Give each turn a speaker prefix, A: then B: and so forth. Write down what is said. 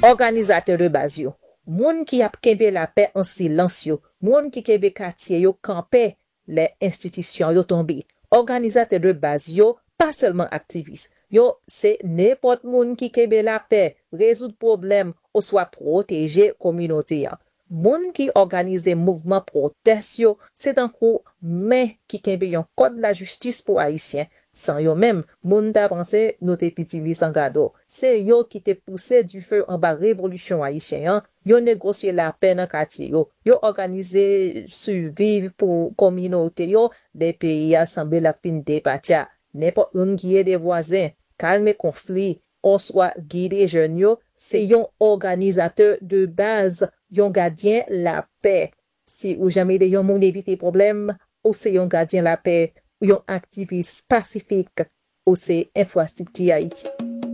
A: organisateur de base yo, moun qui ap kembe la paix en silence yo, moun qui kembe quartier yo campé les institutions yo tombé. Organisateur de base yo, pas seulement activiste. Yo, c'est n'importe moun qui kembe la paix, résoudre problème ou soit protéger communauté. Moun qui organise des mouvements protest yo, c'est un coup mais qui kembe yon code la justice pour haïtien. Sans yo même, moun ta pensé nou te pitili sans gado. C'est yo qui te poussé du feu en bas révolution haïtien. Yo négocié la paix dans quartier yo. Yo organisé survivre pour communauté yo, des pays assemblés la fin de patia. N'importe un qui est des voisins, calmer conflit, on soit guider jeunes yo, c'est yon organisateur de base, yon gardien la paix. Si ou jamais de yon moun éviter problème, ou c'est yon gardien la paix, ou yon activiste pacifique, ou c'est infrastructure Haïti.